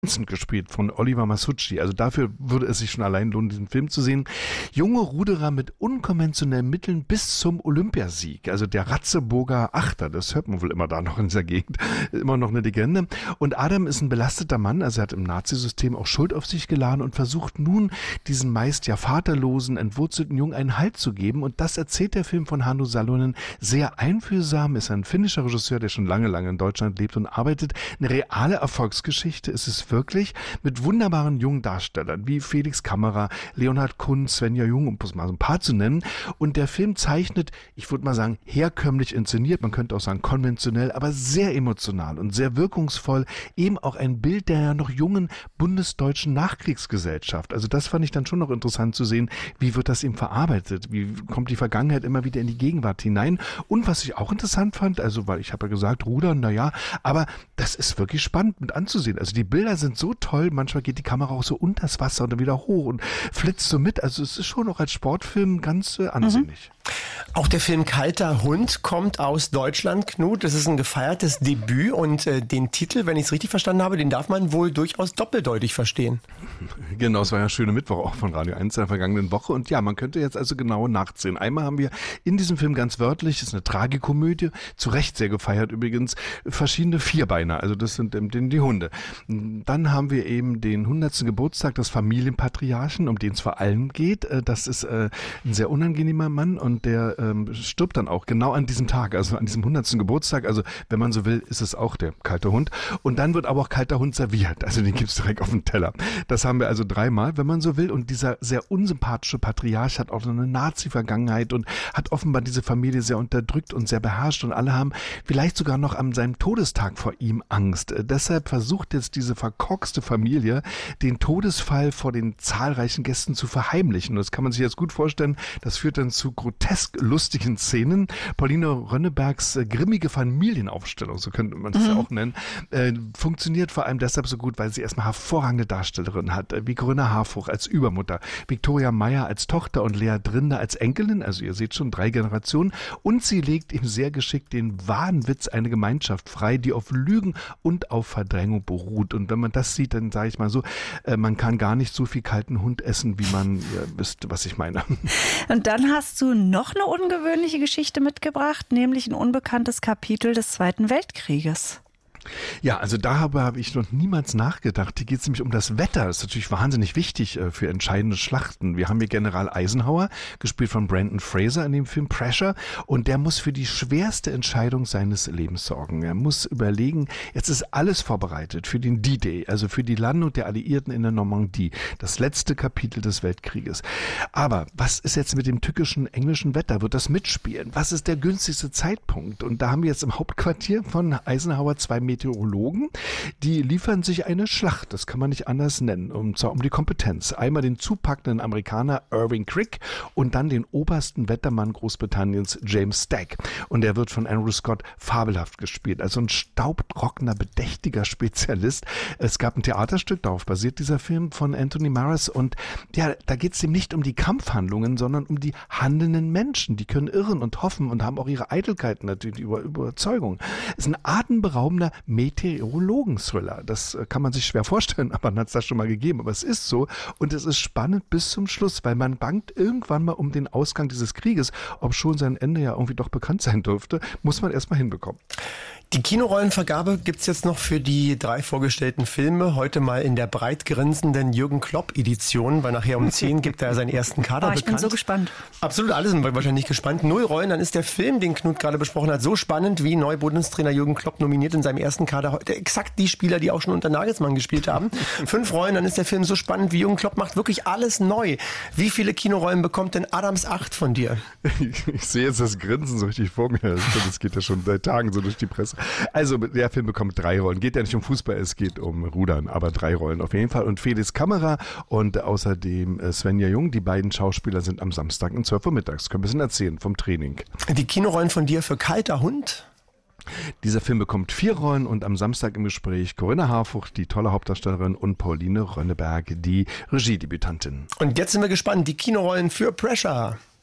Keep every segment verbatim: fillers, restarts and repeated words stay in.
Vincent gespielt von Oliver Masucci. Also dafür würde es sich schon allein lohnen, diesen Film zu sehen. Junge Ruderer mit unkonventionellen Mitteln bis zum Olympiasieg. Also der Ratzeburger Achter, das hört man wohl immer da noch in dieser Gegend. Immer noch eine Legende. Und Adam ist ein belasteter Mann, also er hat im Nazisystem auch Schuld auf sich geladen und versucht nun, diesen meist ja vaterlosen, entwurzelten Jungen einen Halt zu geben. Und das erzählt der Film von Hannu Salonen sehr einfühlsam, ist ein finnischer Regisseur, der schon lange, lange in Deutschland lebt und arbeitet. Eine reale Erfolgsgeschichte ist es wirklich, mit wunderbaren jungen Darstellern wie Felix Kammerer, Leonhard Kunz, Svenja Jung, um es mal so ein paar zu nennen. Und der Film zeichnet, ich würde mal sagen, herkömmlich inszeniert, man könnte auch sagen konventionell, aber sehr emotional und sehr wirkungsvoll, eben auch ein Bild der noch jungen bundesdeutschen Nachkriegsgesellschaft. Also das fand ich dann schon noch interessant zu sehen, wie wird das eben verarbeitet, wie kommt die Vergangenheit immer wieder in die Gegenwart hinein. Und was ich auch interessant fand, also weil ich habe ja gesagt, Rudern, naja, aber das ist wirklich spannend mit anzusehen. Also die Bilder sind so toll, manchmal geht die Kamera auch so unter das Wasser und dann wieder hoch und flitzt so mit. Also es ist schon auch als Sportfilm ganz äh, ansehnlich. Mhm. Auch der Film Kalter Hund kommt aus Deutschland, Knut. Das ist ein gefeiertes Debüt und äh, den Titel, wenn ich es richtig verstanden habe, den darf man wohl durchaus doppeldeutig verstehen. Genau, es war ja schöne Mittwoch auch von Radio eins der vergangenen Woche und ja, man könnte jetzt also genau nachzählen. Einmal haben wir in diesem Film ganz wörtlich, ist eine Tragikomödie, zu Recht sehr gefeiert übrigens, verschiedene Vierbeiner, also das sind ähm, die Hunde. Dann haben wir eben den hundertsten Geburtstag des Familienpatriarchen, um den es vor allem geht. Das ist äh, ein sehr unangenehmer Mann und der ähm, stirbt dann auch genau an diesem Tag, also an diesem hundertsten Geburtstag. Also wenn man so will, ist es auch der kalte Hund. Und dann wird aber auch kalter Hund serviert, also den gibt's direkt auf dem Teller. Das haben wir also dreimal, wenn man so will. Und dieser sehr unsympathische Patriarch hat auch so eine Nazi-Vergangenheit und hat offenbar diese Familie sehr unterdrückt und sehr beherrscht. Und alle haben vielleicht sogar noch an seinem Todestag vor ihm Angst. Äh, deshalb versucht jetzt diese verkorkste Familie, den Todesfall vor den zahlreichen Gästen zu verheimlichen. Und das kann man sich jetzt gut vorstellen. Das führt dann zu grotesk lustigen Szenen. Pauline Rönnebergs äh, grimmige Familienaufstellung, so könnte man das mhm. ja auch nennen, äh, funktioniert vor allem deshalb so gut, weil sie erstmal hervorragende Darstellerinnen hat, äh, wie Corinna Harfouch als Übermutter, Viktoria Meyer als Tochter und Lea Drinder als Enkelin, also ihr seht schon, drei Generationen. Und sie legt ihm sehr geschickt den Wahnwitz einer Gemeinschaft frei, die auf Lügen und auf Verdrängung beruht. Und wenn man das sieht, dann sage ich mal so, äh, man kann gar nicht so viel kalten Hund essen, wie man ihr wisst, was ich meine. Und dann hast du noch eine ungewöhnliche Geschichte mitgebracht, nämlich ein unbekanntes Kapitel des Zweiten Weltkrieges. Ja, also darüber habe ich noch niemals nachgedacht. Hier geht es nämlich um das Wetter. Das ist natürlich wahnsinnig wichtig äh, für entscheidende Schlachten. Wir haben hier General Eisenhower, gespielt von Brendan Fraser in dem Film Pressure. Und der muss für die schwerste Entscheidung seines Lebens sorgen. Er muss überlegen, jetzt ist alles vorbereitet für den D-Day, also für die Landung der Alliierten in der Normandie. Das letzte Kapitel des Weltkrieges. Aber was ist jetzt mit dem tückischen englischen Wetter? Wird das mitspielen? Was ist der günstigste Zeitpunkt? Und da haben wir jetzt im Hauptquartier von Eisenhower zwei Meteorologen, die liefern sich eine Schlacht, das kann man nicht anders nennen, und zwar um die Kompetenz. Einmal den zupackenden Amerikaner Irving Crick und dann den obersten Wettermann Großbritanniens James Stack. Und der wird von Andrew Scott fabelhaft gespielt, also ein staubtrockener, bedächtiger Spezialist. Es gab ein Theaterstück, darauf basiert dieser Film, von Anthony Maras und ja, da geht es ihm nicht um die Kampfhandlungen, sondern um die handelnden Menschen. Die können irren und hoffen und haben auch ihre Eitelkeiten natürlich, die Über- Überzeugung. Es ist ein atemberaubender Meteorologen-Thriller. Das kann man sich schwer vorstellen, aber man hat es da schon mal gegeben. Aber es ist so und es ist spannend bis zum Schluss, weil man bangt irgendwann mal um den Ausgang dieses Krieges. Ob schon sein Ende ja irgendwie doch bekannt sein dürfte, muss man erstmal hinbekommen. Die Kinorollenvergabe gibt's jetzt noch für die drei vorgestellten Filme. Heute mal in der breit grinsenden Jürgen Klopp-Edition, weil nachher um zehn gibt er seinen ersten Kader oh, ich bekannt. bin so gespannt. Absolut, alle sind wahrscheinlich gespannt. Null Rollen, dann ist der Film, den Knut gerade besprochen hat, so spannend wie Neu-Bundestrainer Jürgen Klopp nominiert in seinem ersten Kader. Heute exakt die Spieler, die auch schon unter Nagelsmann gespielt haben. Fünf Rollen, dann ist der Film so spannend wie Jürgen Klopp macht wirklich alles neu. Wie viele Kinorollen bekommt denn Adams acht von dir? Ich, ich sehe jetzt das Grinsen so richtig vor mir. Das geht ja schon seit Tagen so durch die Presse. Also der Film bekommt drei Rollen. Geht ja nicht um Fußball, es geht um Rudern, aber drei Rollen auf jeden Fall. Und Felix Kammerer und außerdem Svenja Jung, die beiden Schauspieler sind am Samstag um zwölf Uhr mittags. Können wir ein bisschen erzählen vom Training. Die Kinorollen von dir für Kalter Hund? Dieser Film bekommt vier Rollen und am Samstag im Gespräch Corinna Harfouch, die tolle Hauptdarstellerin, und Pauline Rönneberg, die Regiedebütantin. Und jetzt sind wir gespannt, die Kinorollen für Pressure.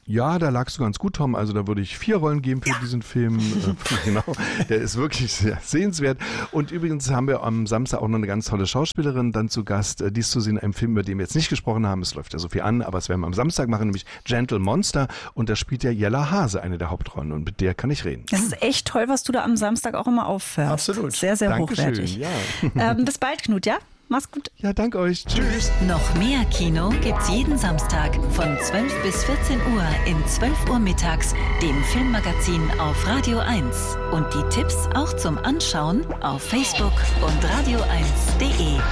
Ja, da lagst du ganz gut, Tom. Also da würde ich vier Rollen geben für ja. diesen Film. Äh, genau, der ist wirklich sehr sehenswert. Und übrigens haben wir am Samstag auch noch eine ganz tolle Schauspielerin dann zu Gast, äh, dies zu sehen in einem Film, über den wir jetzt nicht gesprochen haben. Es läuft ja so viel an, aber es werden wir am Samstag machen, nämlich Gentle Monster. Und da spielt ja Jella Hase eine der Hauptrollen und mit der kann ich reden. Das ist echt toll, was du da am Samstag auch immer auffährst. Absolut. Sehr, sehr Dankeschön, hochwertig. ja. Ähm, bis bald, Knut, ja? Mach's gut. Ja, danke euch. Tschüss. Noch mehr Kino gibt's jeden Samstag von zwölf bis vierzehn Uhr in zwölf Uhr mittags, dem Filmmagazin auf Radio eins. Und die Tipps auch zum Anschauen auf Facebook und radio eins punkt de.